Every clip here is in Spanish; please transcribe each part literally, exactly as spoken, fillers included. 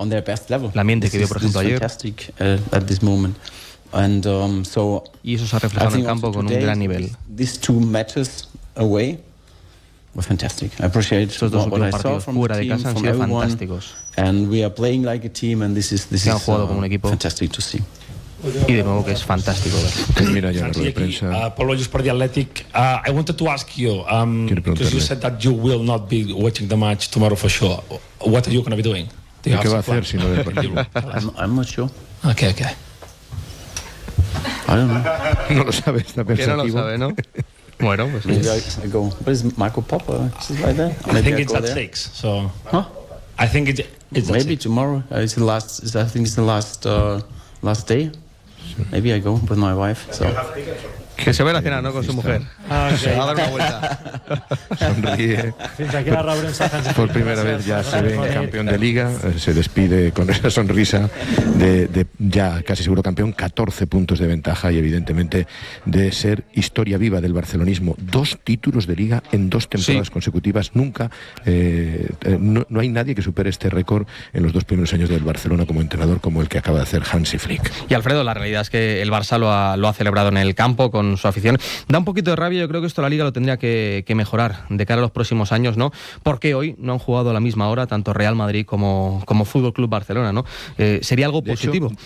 on their best level. El ambiente que vio, por ejemplo, ayer. Fantastic uh, at this moment. And um, so y eso se ha reflejado en el campo con un gran nivel. These two matches away were fantastic. I appreciate Estos dos what, últimos what I partidos saw fuera from de the casa han team, sido from everyone, fantásticos. And we are playing like a team, and this is this que han is jugado uh, como un equipo. fantastic to see. Y de nuevo que es fantástico ver. Termina ya la rueda de prensa. Uh, apologies for the Athletic. Uh, I wanted to ask you, um, because you said that you will not be watching the match tomorrow for sure. What are you going to be doing? Do you ¿Qué va a have hacer si no ve el partido? I'm, I'm not sure. Okay, okay. I don't know. No lo sabe, está Que no pensativo. lo sabe, ¿no? Bueno, pues Maybe I, I go. What is Marco Popper? Is it right there? I Maybe think I it's go at there. six. So Huh? I think it, it's at Maybe six. tomorrow. Uh, it's the last. It's, I think it's the last uh, last day. Maybe I go with my wife. So. que se ve la cena, ¿no? Con su mujer. Ah, okay. Se va a dar una vuelta. Sonríe. Fins aquí la reunió en Por primera vez ya se ve campeón de liga, eh, se despide con esa sonrisa de, de ya casi seguro campeón, catorce puntos de ventaja y evidentemente de ser historia viva del barcelonismo. Dos títulos de liga en dos temporadas Sí. consecutivas, nunca, eh, eh, no, no hay nadie que supere este récord en los dos primeros años del Barcelona como entrenador, como el que acaba de hacer Hansi Flick. Y Alfredo, la realidad es que el Barça lo ha, lo ha celebrado en el campo con su afición. Da un poquito de rabia, yo creo que esto la Liga lo tendría que, que mejorar de cara a los próximos años, ¿no? Porque hoy no han jugado a la misma hora tanto Real Madrid como, como Fútbol Club Barcelona, ¿no? Eh, sería algo De positivo. hecho,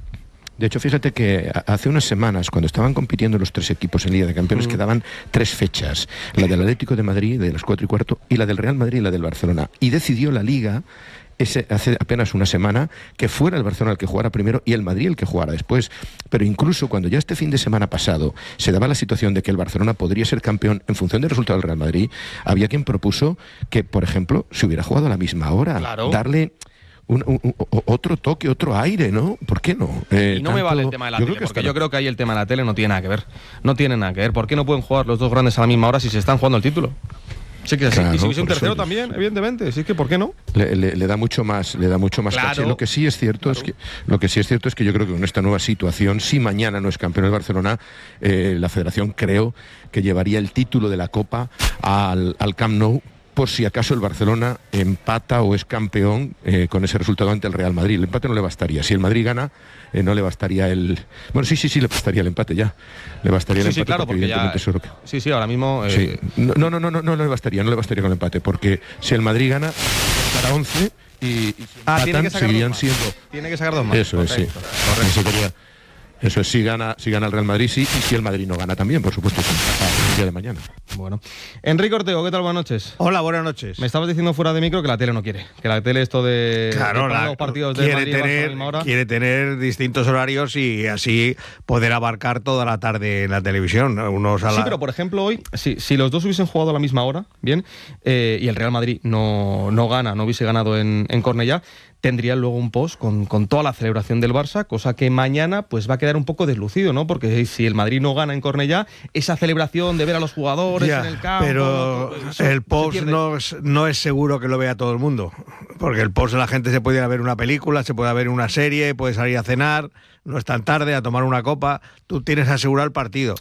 De hecho, fíjate que hace unas semanas, cuando estaban compitiendo los tres equipos en Liga de Campeones, mm. quedaban tres fechas. La del Atlético de Madrid, de las cuatro y cuarto, y la del Real Madrid y la del Barcelona. Y decidió la Liga ese, hace apenas una semana que fuera el Barcelona el que jugara primero y el Madrid el que jugara después. Pero incluso cuando ya este fin de semana pasado se daba la situación de que el Barcelona podría ser campeón en función del resultado del Real Madrid, había quien propuso que, por ejemplo, se hubiera jugado a la misma hora. Claro. Darle un, un, un, otro toque, otro aire, ¿no? ¿Por qué no? Eh, y no tanto, me vale el tema de la yo tele, creo porque yo creo que ahí el tema de la tele no tiene nada que ver. No tiene nada que ver. ¿Por qué no pueden jugar los dos grandes a la misma hora si se están jugando el título? Sí que claro, y si hubiese un tercero eso, también, evidentemente, sí que ¿por qué no? Le, le, le da mucho más, le da mucho más claro, caché. Lo que sí es cierto claro. es que lo que sí es cierto es que yo creo que con esta nueva situación, si mañana no es campeón el Barcelona, eh, la Federación creo que llevaría el título de la Copa al, al Camp Nou, por si acaso el Barcelona empata o es campeón eh, con ese resultado ante el Real Madrid. El empate no le bastaría. Si el Madrid gana, eh, no le bastaría el... Bueno, sí, sí, sí, le bastaría el empate ya. Le bastaría sí, el empate sí, claro, porque, porque evidentemente ya... eso es lo que... Sí, sí, ahora mismo... Eh... Sí. No, no, no, no, no, no le bastaría, no le bastaría con el empate, porque si el Madrid gana, estará once y, y si ah, empatan, tiene que sacar seguirían dos más. siendo... Tiene que sacar dos más. Eso es, sí. Correcto. Eso sería... Eso es, si gana, si gana el Real Madrid, sí, y si el Madrid no gana también, por supuesto, el día de mañana. Bueno. Enrique Ortego, ¿qué tal? Buenas noches. Hola, buenas noches. Me estabas diciendo fuera de micro que la tele no quiere, que la tele esto de, claro, de la, los partidos de quiere Madrid tener, a la misma hora. quiere tener distintos horarios y así poder abarcar toda la tarde en la televisión. Unos a la... Sí, pero por ejemplo hoy, si, si los dos hubiesen jugado a la misma hora, bien, eh, y el Real Madrid no, no gana, no hubiese ganado en, en Cornellá, tendría luego un post con, con toda la celebración del Barça, cosa que mañana pues va a quedar un poco deslucido, ¿no? Porque si el Madrid no gana en Cornellá, esa celebración de ver a los jugadores ya, en el campo... pero eso, el post no es, no es seguro que lo vea todo el mundo, porque el post la gente se puede ir a ver una película, se puede ver una serie, puede salir a cenar, no es tan tarde, a tomar una copa, tú tienes que asegurar el partido.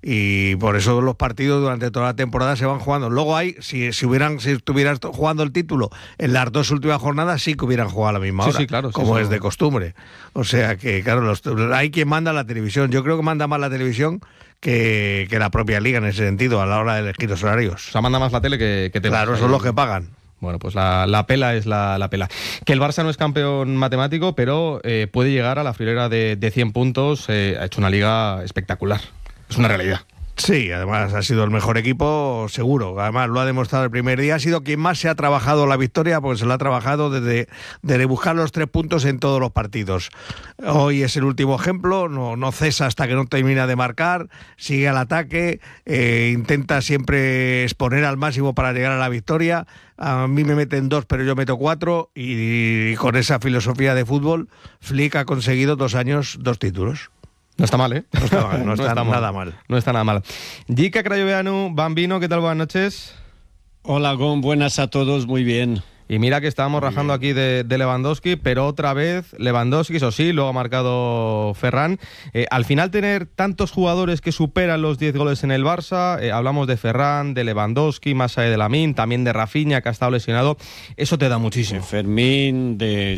Y por eso los partidos durante toda la temporada se van jugando. Luego hay, si, si hubieran, si estuvieran jugando el título en las dos últimas jornadas, sí que hubieran jugado a la misma hora, sí, sí, claro, como sí, es sí. de costumbre. O sea que, claro, los, hay quien manda la televisión. Yo creo que manda más la televisión que, que la propia liga en ese sentido, a la hora de elegir los horarios. O sea, manda más la tele que, que te Claro, son los que pagan. Bueno, pues la, la pela es la, la pela. Que el Barça no es campeón matemático, pero eh, puede llegar a la friolera de, de cien puntos. Eh, ha hecho una liga espectacular. Es una realidad. Sí, además ha sido el mejor equipo, seguro. Además lo ha demostrado el primer día. Ha sido quien más se ha trabajado la victoria, porque se lo ha trabajado desde, desde buscar los tres puntos en todos los partidos. Hoy es el último ejemplo, no, no cesa hasta que no termina de marcar, sigue al ataque, eh, intenta siempre exponer al máximo para llegar a la victoria. A mí me meten dos, pero yo meto cuatro, y, y con esa filosofía de fútbol, Flick ha conseguido dos años, dos títulos. No está mal, ¿eh? No está mal, no, no está, está nada mal. No está nada mal. Jica Crayoveanu, Bambino, ¿qué tal? Buenas noches. Hola, Gon, buenas a todos, muy bien. Y mira que estábamos muy rajando bien aquí de, de Lewandowski, pero otra vez Lewandowski, eso sí, luego ha marcado Ferran. Eh, al final tener tantos jugadores que superan los diez goles en el Barça, eh, hablamos de Ferran, de Lewandowski, más allá de Lamine, también de Rafinha, que ha estado lesionado, eso te da muchísimo. De Fermín, de